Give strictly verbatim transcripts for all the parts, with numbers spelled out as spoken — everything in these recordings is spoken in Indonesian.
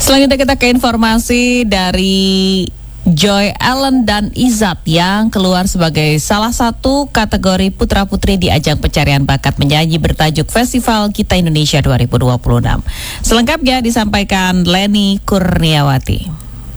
Selanjutnya kita ke informasi dari Joy Allen dan Izat yang keluar sebagai salah satu kategori putra-putri di ajang pencarian bakat menyanyi bertajuk Festival Gita Indonesia dua ribu dua puluh enam. Selengkapnya disampaikan Leni Kurniawati.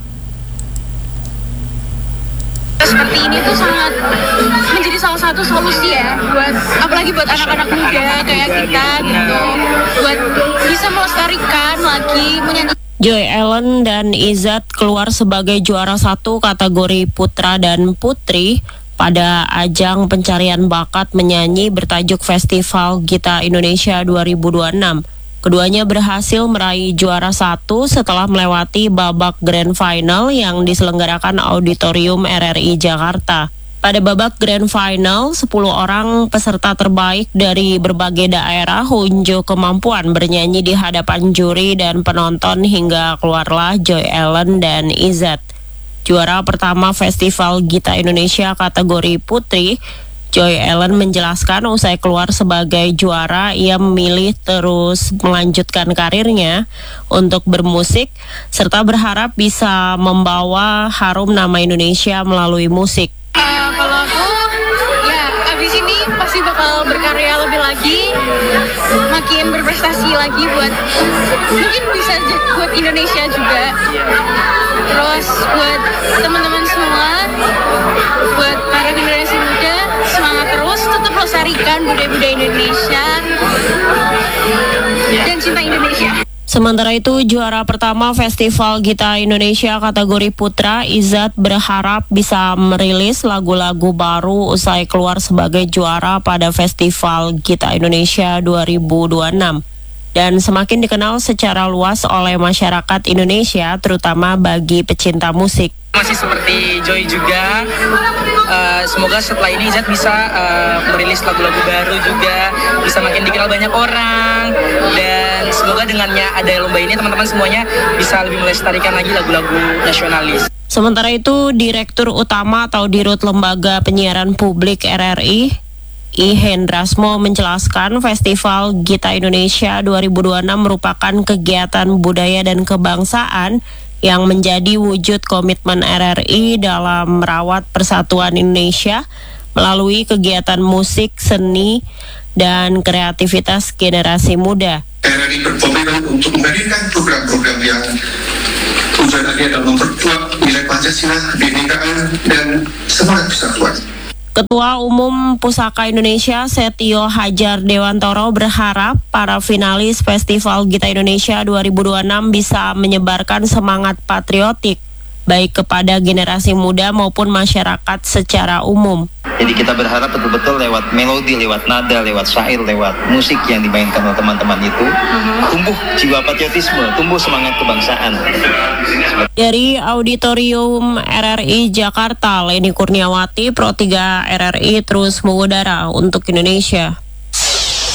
Seperti ini tuh sangat menjadi salah satu solusi ya buat apalagi buat anak-anak muda kayak kita gitu, buat bisa melestarikan lagi menyanyi. Joy Allen dan Izat keluar sebagai juara satu kategori putra dan putri pada ajang pencarian bakat menyanyi bertajuk Festival Gita Indonesia dua ribu dua puluh enam. Keduanya berhasil meraih juara satu setelah melewati babak grand final yang diselenggarakan Auditorium R R I Jakarta. Pada babak grand final, sepuluh orang peserta terbaik dari berbagai daerah unjuk kemampuan bernyanyi di hadapan juri dan penonton hingga keluarlah Joy Allen dan Izat. Juara pertama Festival Gita Indonesia kategori putri, Joy Allen menjelaskan usai keluar sebagai juara, ia memilih terus melanjutkan karirnya untuk bermusik, serta berharap bisa membawa harum nama Indonesia melalui musik. Uh, kalau aku, ya abis ini pasti bakal berkarya lebih lagi, makin berprestasi lagi buat, mungkin bisa buat Indonesia juga. Terus buat teman-teman semua, buat para generasi muda, semangat terus, tetap lestarikan budaya-budaya Indonesia dan cinta Indonesia. Sementara itu, juara pertama Festival Gita Indonesia kategori putra, Izat berharap bisa merilis lagu-lagu baru usai keluar sebagai juara pada Festival Gita Indonesia dua ribu dua puluh enam. Dan semakin dikenal secara luas oleh masyarakat Indonesia, terutama bagi pecinta musik. Masih seperti Joy juga, uh, semoga setelah ini Izat bisa uh, merilis lagu-lagu baru juga, bisa makin dikenal banyak orang, dan semoga dengannya ada lomba ini teman-teman semuanya bisa lebih melestarikan lagi lagu-lagu nasionalis. Sementara itu, Direktur Utama atau Dirut Lembaga Penyiaran Publik R R I, I Hendrasmo menjelaskan Festival Gita Indonesia dua ribu dua puluh enam merupakan kegiatan budaya dan kebangsaan yang menjadi wujud komitmen R R I dalam merawat persatuan Indonesia melalui kegiatan musik, seni, dan kreativitas generasi muda. R R I berkomitmen untuk menghadirkan program-program yang tujuannya adalah memperkuat nilai Pancasila, kebinekaan, dan semangat persatuan. Ketua Umum Pusaka Indonesia Setio Hajar Dewantoro berharap para finalis Festival Gita Indonesia dua ribu dua puluh enam bisa menyebarkan semangat patriotik baik kepada generasi muda maupun masyarakat secara umum. Jadi kita berharap betul-betul lewat melodi, lewat nada, lewat syair, lewat musik yang dimainkan oleh teman-teman itu tumbuh jiwa patriotisme, tumbuh semangat kebangsaan. Dari Auditorium R R I Jakarta, Leni Kurniawati, Pro tiga R R I terus mengudara untuk Indonesia.